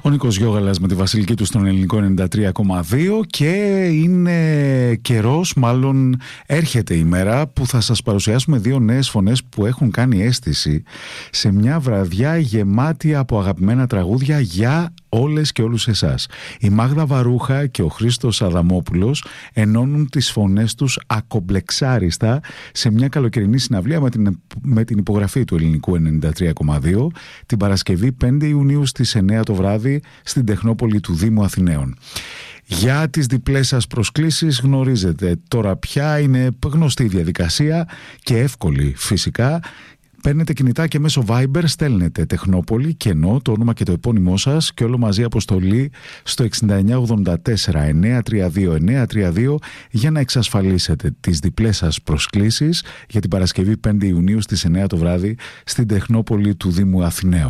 Ο Νίκος Γιώγαλας με τη Βασιλική του στον ελληνικό 93,2 και είναι καιρός, μάλλον έρχεται η μέρα που θα σας παρουσιάσουμε δύο νέες φωνές που έχουν κάνει αίσθηση σε μια βραδιά γεμάτη από αγαπημένα τραγούδια για όλες και όλους εσάς. Η Μάγδα Βαρούχα και ο Χρήστος Αδαμόπουλος ενώνουν τις φωνές τους ακομπλεξάριστα σε μια καλοκαιρινή συναυλία με την υπογραφή του ελληνικού 93,2 την Παρασκευή 5 Ιουνίου στις 9 το βράδυ στην Τεχνόπολη του Δήμου Αθηναίων. Για τις διπλές σας προσκλήσεις γνωρίζετε τώρα πια, είναι γνωστή η διαδικασία και εύκολη φυσικά. Παίρνετε κινητά και μέσω Viber στέλνετε Τεχνόπολη, κενό, το όνομα και το επώνυμό σας και όλο μαζί αποστολή στο 6984 932 για να εξασφαλίσετε τις διπλές σας προσκλήσεις για την Παρασκευή 5 Ιουνίου στις 9 το βράδυ στην Τεχνόπολη του Δήμου Αθηναίων.